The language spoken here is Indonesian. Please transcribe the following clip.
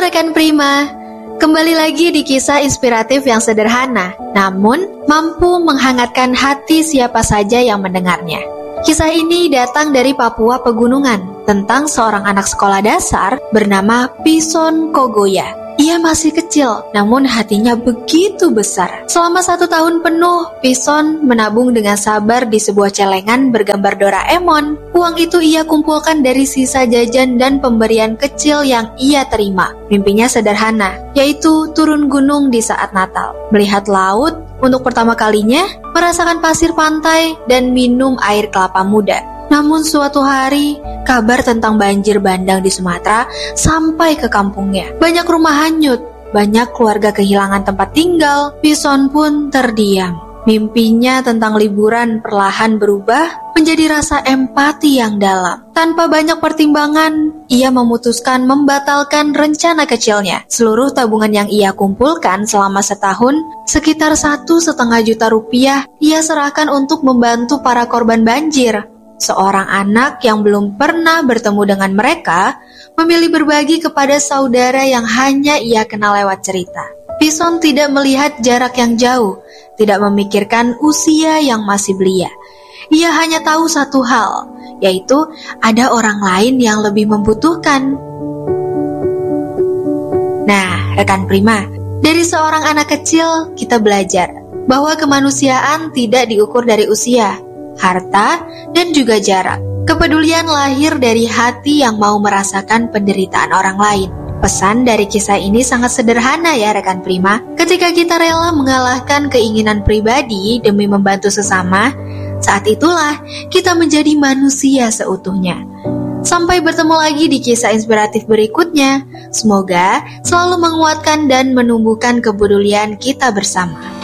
rekan Prima, kembali lagi di kisah inspiratif yang sederhana, namun mampu menghangatkan hati siapa saja yang mendengarnya. Kisah ini datang dari Papua Pegunungan, tentang seorang anak sekolah dasar bernama Pison Kogoya. Ia masih kecil, namun hatinya begitu besar. Selama 1 tahun penuh, Pison menabung dengan sabar di sebuah celengan bergambar Doraemon. Uang itu ia kumpulkan dari sisa jajan dan pemberian kecil yang ia terima. Mimpinya sederhana, yaitu turun gunung di saat Natal, melihat laut untuk pertama kalinya, merasakan pasir pantai, dan minum air kelapa muda. Namun suatu hari, kabar tentang banjir bandang di Sumatera sampai ke kampungnya. Banyak rumah hanyut, banyak keluarga kehilangan tempat tinggal. Pison pun terdiam. Mimpinya tentang liburan perlahan berubah menjadi rasa empati yang dalam. Tanpa banyak pertimbangan, ia memutuskan membatalkan rencana kecilnya. Seluruh tabungan yang ia kumpulkan selama setahun, sekitar 1,5 juta rupiah, ia serahkan untuk membantu para korban banjir. Seorang anak yang belum pernah bertemu dengan mereka memilih berbagi kepada saudara yang hanya ia kenal lewat cerita. Pison tidak melihat jarak yang jauh, tidak memikirkan usia yang masih belia. Ia hanya tahu satu hal, yaitu ada orang lain yang lebih membutuhkan. Nah, rekan Prima, dari seorang anak kecil kita belajar bahwa kemanusiaan tidak diukur dari usia, harta, dan juga jarak. Kepedulian lahir dari hati yang mau merasakan penderitaan orang lain. Pesan dari kisah ini sangat sederhana ya rekan Prima. Ketika kita rela mengalahkan keinginan pribadi demi membantu sesama, saat itulah kita menjadi manusia seutuhnya. Sampai bertemu lagi di kisah inspiratif berikutnya. Semoga selalu menguatkan dan menumbuhkan kepedulian kita bersama.